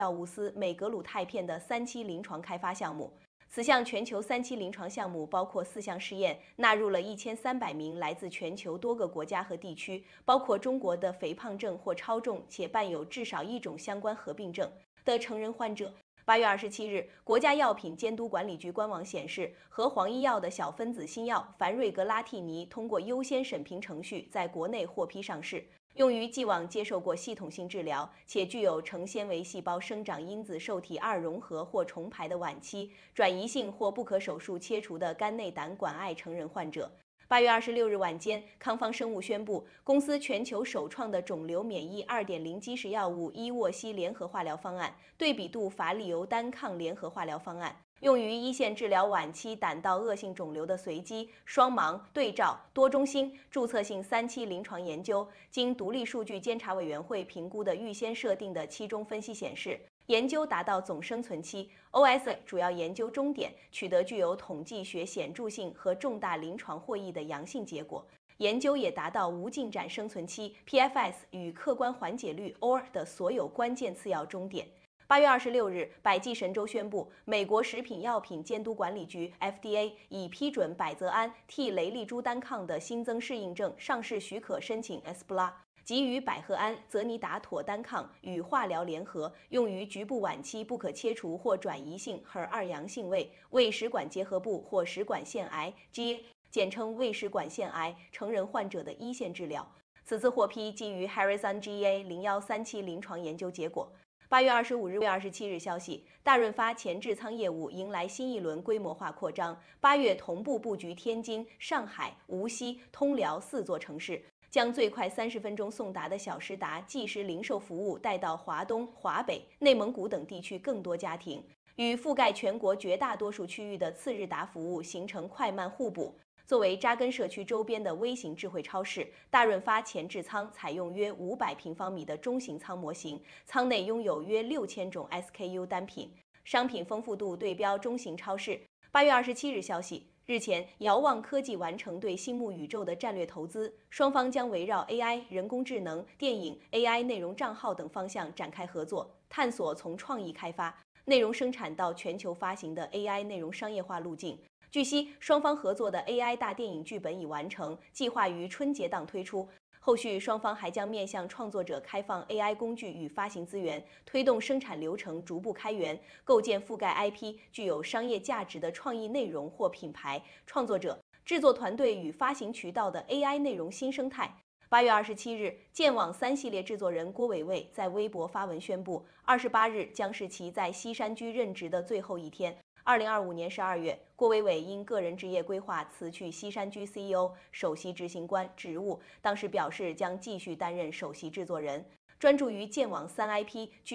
药物司美格鲁肽片的3期临床开发项目。此项全球3期临床项目包括4项试验，纳入了1300名来自全球多个国家和地区，包括中国的肥胖症或超重且伴有至少一种相关合并症的成人患者。8月27日，国家药品监督管理局官网显示，和黄医药的小分子新药凡瑞格拉替尼通过优先审评程序在国内获批上市。用于既往接受过系统性治疗且具有成纤维细胞生长因子受体2融合或重排的晚期、转移性或不可手术切除的肝内胆管癌成人患者。8月26日晚间，康方生物宣布，公司全球首创的肿瘤免疫2.0基石药物伊沃西联合化疗方案，对比度法利尤单抗联合化疗方案，用于一线治疗晚期胆道恶性肿瘤的随机、双盲、对照、多中心、注册性3期临床研究，经独立数据监察委员会评估的预先设定的期中分析显示，研究达到总生存期 OS 主要研究终点，取得具有统计学显著性和重大临床获益的阳性结果。研究也达到无进展生存期 PFS 与客观缓解率 OR 的所有关键次要终点。8月26日，百济神州宣布，美国食品药品监督管理局 FDA 已批准百泽安替雷利珠单抗的新增适应症上市许可申请 ESPLA， 即与百合胺、泽尼达妥单抗与化疗联合，用于局部晚期不可切除或转移性 HER2 阳性胃食管结核部或食管腺癌 （GA） 简称胃食管腺癌成人患者的一线治疗。此次获批基于 Harrison GA013期临床研究结果。8月25日、27日消息，大润发前置仓业务迎来新一轮规模化扩张，8月同步布局天津、上海、无锡、通辽4座城市，将最快30分钟送达的小时达即时零售服务带到华东、华北、内蒙古等地区更多家庭，与覆盖全国绝大多数区域的次日达服务形成快慢互补。作为扎根社区周边的微型智慧超市，大润发前置仓采用约500平方米的中型仓模型，仓内拥有约6000种 SKU 单品，商品丰富度对标中型超市。8月27日消息，日前，遥望科技完成对星幕宇宙的战略投资，双方将围绕 AI、人工智能、电影、AI 内容账号等方向展开合作，探索从创意开发、内容生产到全球发行的 AI 内容商业化路径。据悉，双方合作的 AI 大电影剧本已完成，计划于春节档推出。后续双方还将面向创作者开放 AI 工具与发行资源，推动生产流程逐步开源，构建覆盖 IP 具有商业价值的创意内容或品牌、创作者、制作团队与发行渠道的 AI 内容新生态。8月27日，剑网3系列制作人郭伟伟在微博发文宣布，28日将是其在西山居任职的最后一天。2025年12月，郭伟伟因个人职业规划辞去西山居 CEO、首席执行官职务，当时表示将继续担任首席制作人，专注于剑网3 IP。